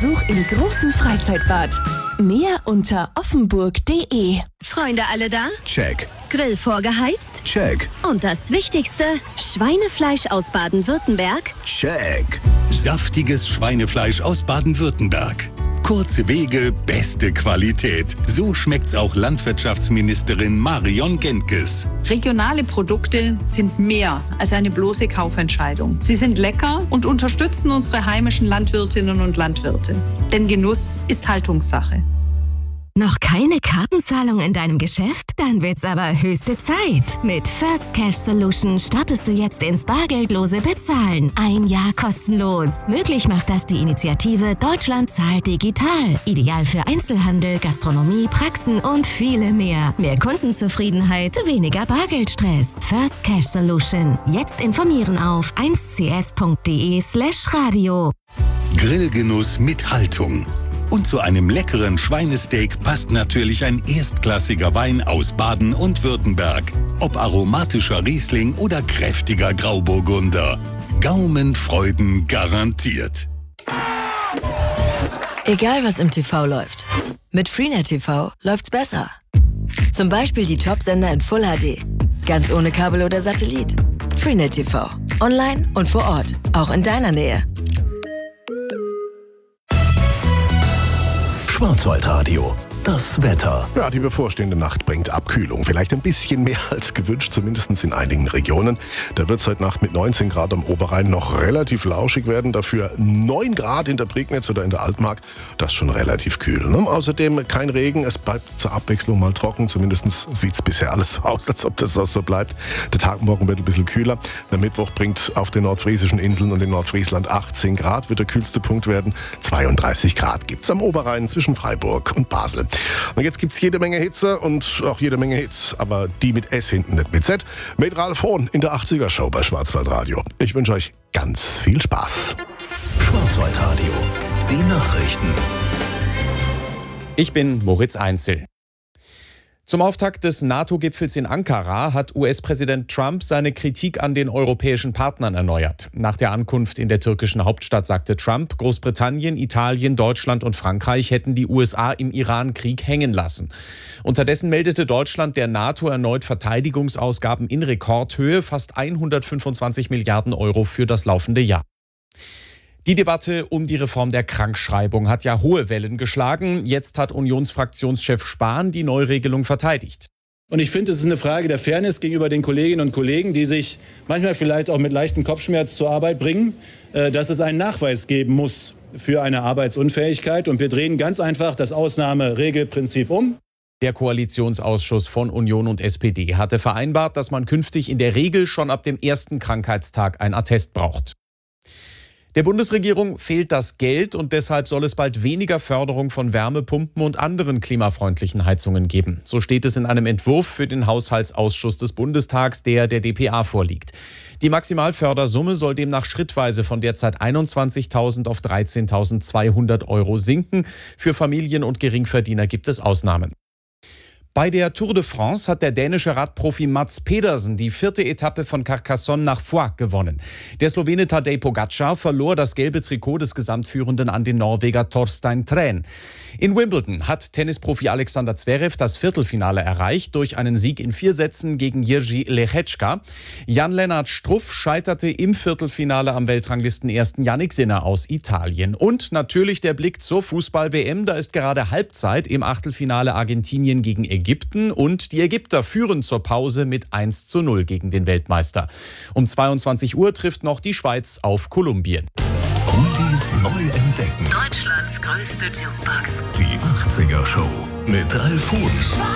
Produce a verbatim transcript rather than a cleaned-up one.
Besuch im großen Freizeitbad. Mehr unter offenburg punkt de. Freunde alle da? Check. Grill vorgeheizt? Check. Und das Wichtigste, Schweinefleisch aus Baden-Württemberg? Check. Saftiges Schweinefleisch aus Baden-Württemberg. Kurze Wege, beste Qualität. So schmeckt's auch Landwirtschaftsministerin Marion Gentges. Regionale Produkte sind mehr als eine bloße Kaufentscheidung. Sie sind lecker und unterstützen unsere heimischen Landwirtinnen und Landwirte. Denn Genuss ist Haltungssache. Noch keine Kartenzahlung in deinem Geschäft? Dann wird's aber höchste Zeit. Mit First Cash Solution startest du jetzt ins bargeldlose Bezahlen. Ein Jahr kostenlos. Möglich macht das die Initiative Deutschland zahlt digital. Ideal für Einzelhandel, Gastronomie, Praxen und viele mehr. Mehr Kundenzufriedenheit, weniger Bargeldstress. First Cash Solution. Jetzt informieren auf eins c s punkt de slash radio. Grillgenuss mit Haltung. Und zu einem leckeren Schweinesteak passt natürlich ein erstklassiger Wein aus Baden und Württemberg. Ob aromatischer Riesling oder kräftiger Grauburgunder. Gaumenfreuden garantiert. Egal was im T V läuft, mit Freenet T V läuft's besser. Zum Beispiel die Top-Sender in Full H D. Ganz ohne Kabel oder Satellit. Freenet T V. Online und vor Ort. Auch in deiner Nähe. Schwarzwaldradio. Das Wetter. Ja, die bevorstehende Nacht bringt Abkühlung. Vielleicht ein bisschen mehr als gewünscht, zumindest in einigen Regionen. Da wird es heute Nacht mit neunzehn Grad am Oberrhein noch relativ lauschig werden. Dafür neun Grad in der Prignitz oder in der Altmark. Das ist schon relativ kühl. Ne? Außerdem kein Regen. Es bleibt zur Abwechslung mal trocken. Zumindest sieht es bisher alles so aus, als ob das auch so bleibt. Der Tag morgen wird ein bisschen kühler. Der Mittwoch bringt auf den nordfriesischen Inseln und in Nordfriesland achtzehn Grad. Wird der kühlste Punkt werden. zweiunddreißig Grad gibt es am Oberrhein zwischen Freiburg und Basel. Und jetzt gibt es jede Menge Hitze und auch jede Menge Hits, aber die mit S hinten, nicht mit Z. Mit Ralf Hohn in der achtziger-Show bei Schwarzwaldradio. Ich wünsche euch ganz viel Spaß. Schwarzwaldradio, die Nachrichten. Ich bin Moritz Einzel. Zum Auftakt des NATO-Gipfels in Ankara hat U S-Präsident Trump seine Kritik an den europäischen Partnern erneuert. Nach der Ankunft in der türkischen Hauptstadt sagte Trump, Großbritannien, Italien, Deutschland und Frankreich hätten die U S A im Iran-Krieg hängen lassen. Unterdessen meldete Deutschland der NATO erneut Verteidigungsausgaben in Rekordhöhe, fast hundertfünfundzwanzig Milliarden Euro für das laufende Jahr. Die Debatte um die Reform der Krankschreibung hat ja hohe Wellen geschlagen. Jetzt hat Unionsfraktionschef Spahn die Neuregelung verteidigt. Und ich finde, es ist eine Frage der Fairness gegenüber den Kolleginnen und Kollegen, die sich manchmal vielleicht auch mit leichtem Kopfschmerz zur Arbeit bringen, dass es einen Nachweis geben muss für eine Arbeitsunfähigkeit. Und wir drehen ganz einfach das Ausnahmeregelprinzip um. Der Koalitionsausschuss von Union und S P D hatte vereinbart, dass man künftig in der Regel schon ab dem ersten Krankheitstag ein Attest braucht. Der Bundesregierung fehlt das Geld und deshalb soll es bald weniger Förderung von Wärmepumpen und anderen klimafreundlichen Heizungen geben. So steht es in einem Entwurf für den Haushaltsausschuss des Bundestags, der der D P A vorliegt. Die Maximalfördersumme soll demnach schrittweise von derzeit einundzwanzigtausend auf dreizehntausendzweihundert Euro sinken. Für Familien und Geringverdiener gibt es Ausnahmen. Bei der Tour de France hat der dänische Radprofi Mads Pedersen die vierte Etappe von Carcassonne nach Foix gewonnen. Der Slowene Tadej Pogačar verlor das gelbe Trikot des Gesamtführenden an den Norweger Torstein Træn. In Wimbledon hat Tennisprofi Alexander Zverev das Viertelfinale erreicht durch einen Sieg in vier Sätzen gegen Jiří Lehečka. Jan-Lennart Struff scheiterte im Viertelfinale am Weltranglistenersten Jannik Sinner aus Italien. Und natürlich der Blick zur Fußball-W M. Da ist gerade Halbzeit im Achtelfinale Argentinien gegen Ägypten. Ägypten und die Ägypter führen zur Pause mit eins zu null gegen den Weltmeister. Um zweiundzwanzig Uhr trifft noch die Schweiz auf Kolumbien. Oldies neu entdecken. Deutschlands größte Jukebox. Die achtziger-Show mit Ralf Hohn.